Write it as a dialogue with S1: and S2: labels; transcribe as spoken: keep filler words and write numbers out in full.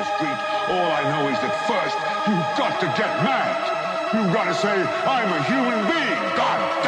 S1: the street. All I know is that first, you've got to get mad. You've got to say, I'm a human being. God